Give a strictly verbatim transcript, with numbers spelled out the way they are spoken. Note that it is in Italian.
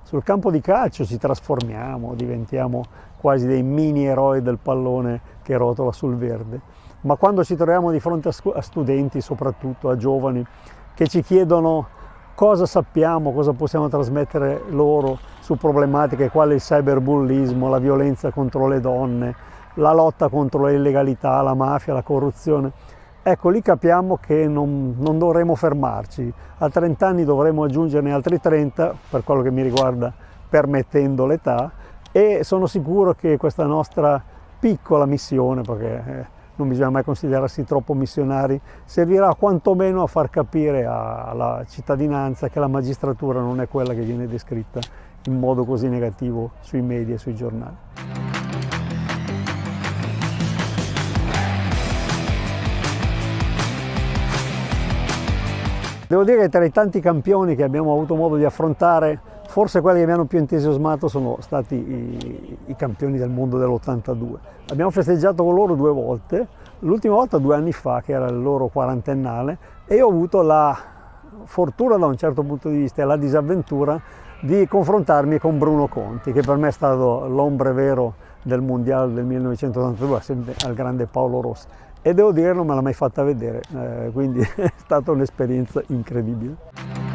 sul campo di calcio ci trasformiamo, diventiamo quasi dei mini eroi del pallone che rotola sul verde, ma quando ci troviamo di fronte a studenti, soprattutto a giovani, che ci chiedono cosa sappiamo, cosa possiamo trasmettere loro su problematiche quali il cyberbullismo, la violenza contro le donne, la lotta contro l'illegalità, la mafia, la corruzione, ecco lì capiamo che non, non dovremo fermarci. A trenta anni dovremo aggiungerne altri trenta, per quello che mi riguarda, permettendo l'età, e sono sicuro che questa nostra piccola missione, perché eh, non bisogna mai considerarsi troppo missionari, servirà quantomeno a far capire alla cittadinanza che la magistratura non è quella che viene descritta in modo così negativo sui media e sui giornali. Devo dire che tra i tanti campioni che abbiamo avuto modo di affrontare, forse quelli che mi hanno più entusiasmato sono stati i, i campioni del mondo dell'ottantadue. Abbiamo festeggiato con loro due volte, l'ultima volta due anni fa, che era il loro quarantennale, e ho avuto la fortuna da un certo punto di vista e la disavventura di confrontarmi con Bruno Conti, che per me è stato l'ombre vero del mondiale del millenovecentottantadue assieme al grande Paolo Rossi. E devo dire non me l'ha mai fatta vedere, eh, quindi è stata un'esperienza incredibile.